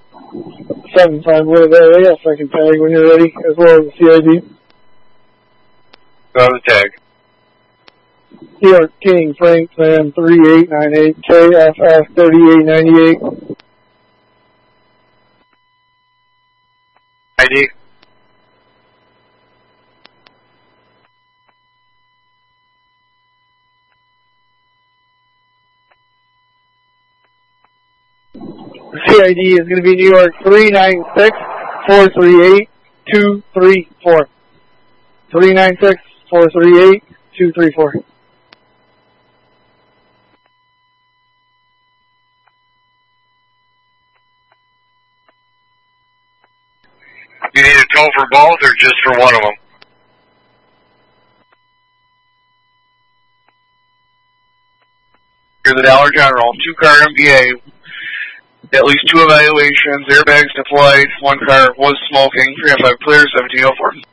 7-5 with area, second tag when you're ready, as well as the CID. Go to the tag. New York King Frank Sam 3898 KFF 3898. ID. CID is going to be New York 396-438-234. 396-438-234. You need a tow for both or just for one of them? You're the Dollar General. 2-car MVA. At least 2 evaluations. Airbags deployed. 1 car was smoking. 305 clear. 1704.